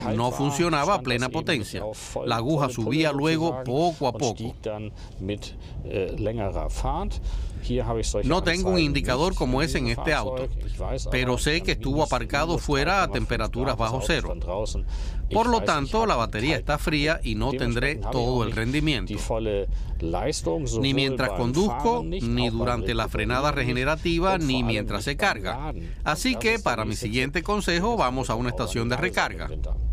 no funcionaba a plena potencia. La aguja subía luego poco a poco. No tengo un indicador como ese en este auto, pero sé que estuvo aparcado fuera a temperaturas bajo cero. Por lo tanto, la batería está fría y no tendré todo el rendimiento, ni mientras conduzco, ni durante la frenada regenerativa, ni mientras se carga. Así que, para mi siguiente consejo, vamos a una estación de recarga.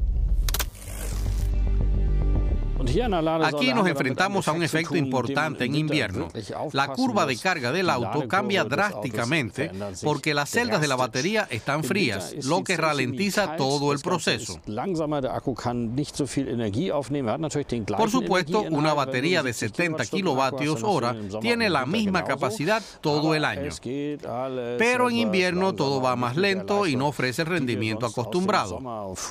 Aquí nos enfrentamos a un efecto importante en invierno. La curva de carga del auto cambia drásticamente porque las celdas de la batería están frías, lo que ralentiza todo el proceso. Por supuesto, una batería de 70 kilovatios hora tiene la misma capacidad todo el año. Pero en invierno todo va más lento y no ofrece el rendimiento acostumbrado.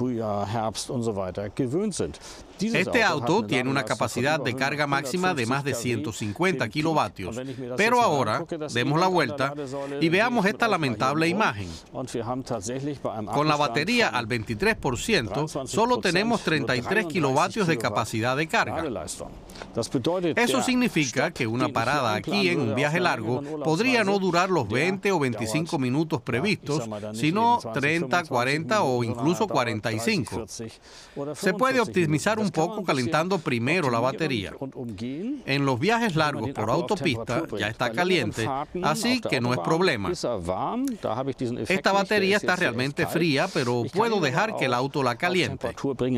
Este auto tiene una capacidad de carga máxima de más de 150 kilovatios. Pero ahora, demos la vuelta y veamos esta lamentable imagen. Con la batería al 23%, solo tenemos 33 kilovatios de capacidad de carga. Eso significa que una parada aquí en un viaje largo podría no durar los 20 o 25 minutos previstos, sino 30, 40 o incluso 45. Se puede optimizar un poco calentando primero la batería. En los viajes largos por autopista ya está caliente, así que no es problema. Esta batería está realmente fría, pero puedo dejar que el auto la caliente.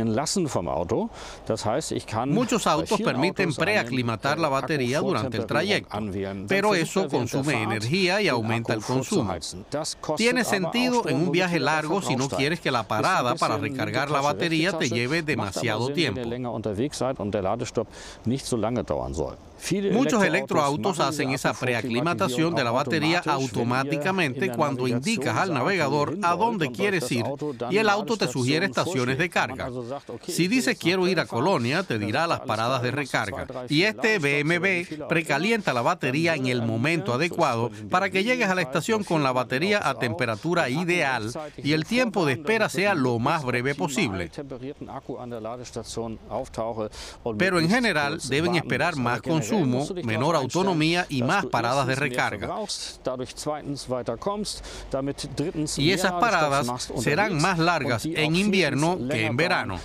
Muchos autos permiten preaclimatar la batería durante el trayecto, pero eso consume energía y aumenta el consumo. Tiene sentido en un viaje largo si no quieres que la parada para recargar la batería te lleve demasiado tiempo. Muchos electroautos hacen esa preaclimatación de la batería automáticamente cuando indicas al navegador a dónde quieres ir y el auto te sugiere estaciones de carga. Si dices quiero ir a Colonia, te dirá las paradas de recarga. Y este BMW precalienta la batería en el momento adecuado para que llegues a la estación con la batería a temperatura ideal y el tiempo de espera sea lo más breve posible. Pero en general deben esperar más consumo, menor autonomía y más paradas de recarga. Y esas paradas serán más largas en invierno que en verano.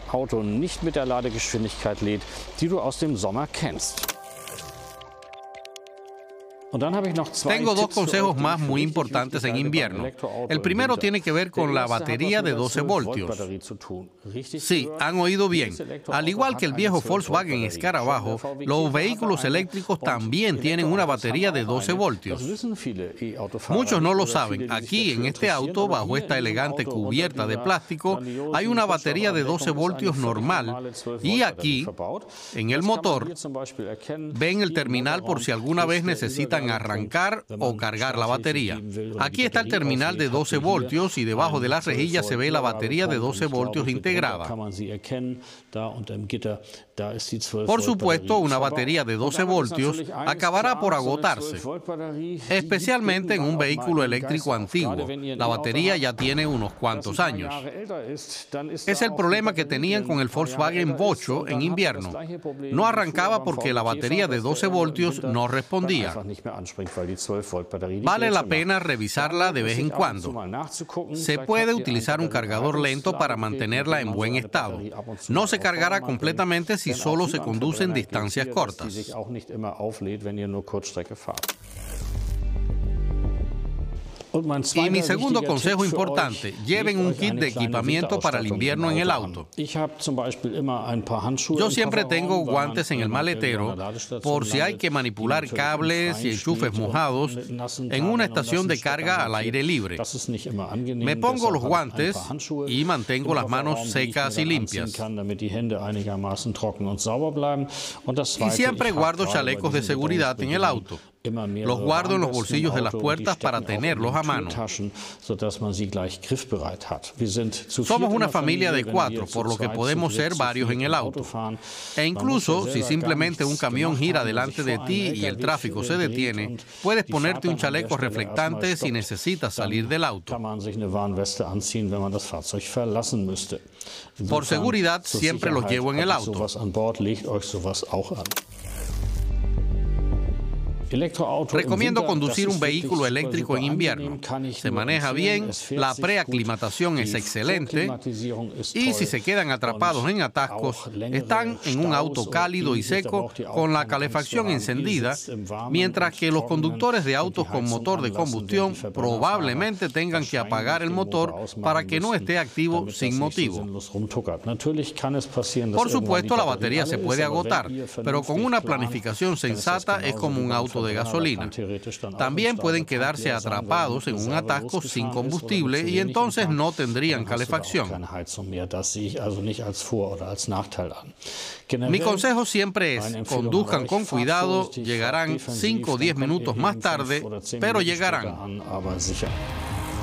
Tengo dos consejos más muy importantes en invierno. El primero tiene que ver con la batería de 12 voltios. Sí, han oído bien. Al igual que el viejo Volkswagen Escarabajo, los vehículos eléctricos también tienen una batería de 12 voltios. Muchos no lo saben. Aquí, en este auto, bajo esta elegante cubierta de plástico, hay una batería de 12 voltios normal. Y aquí, en el motor, ven el terminal por si alguna vez necesitan arrancar o cargar la batería. Aquí está el terminal de 12 voltios y debajo de la rejilla se ve la batería de 12 voltios integrada. Por supuesto, una batería de 12 voltios acabará por agotarse, especialmente en un vehículo eléctrico antiguo. La batería ya tiene unos cuantos años. Es el problema que tenían con el Volkswagen Bocho en invierno. No arrancaba porque la batería de 12 voltios no respondía. Vale la pena revisarla de vez en cuando. Se puede utilizar un cargador lento para mantenerla en buen estado. No se cargará completamente si solo se conduce en distancias cortas. Y mi segundo consejo importante, lleven un kit de equipamiento para el invierno en el auto. Yo siempre tengo guantes en el maletero por si hay que manipular cables y enchufes mojados en una estación de carga al aire libre. Me pongo los guantes y mantengo las manos secas y limpias. Y siempre guardo chalecos de seguridad en el auto. Los guardo en los bolsillos de las puertas para tenerlos a mano. Somos una familia de 4, por lo que podemos ser varios en el auto. E incluso, si simplemente un camión gira delante de ti y el tráfico se detiene, puedes ponerte un chaleco reflectante si necesitas salir del auto. Por seguridad, siempre los llevo en el auto. Recomiendo conducir un vehículo eléctrico en invierno. Se maneja bien, la preaclimatación es excelente y si se quedan atrapados en atascos, están en un auto cálido y seco con la calefacción encendida, mientras que los conductores de autos con motor de combustión probablemente tengan que apagar el motor para que no esté activo sin motivo. Por supuesto, la batería se puede agotar, pero con una planificación sensata es como un auto de gasolina. También pueden quedarse atrapados en un atasco sin combustible y entonces no tendrían calefacción. Mi consejo siempre es: conduzcan con cuidado, llegarán 5 o 10 minutos más tarde, pero llegarán.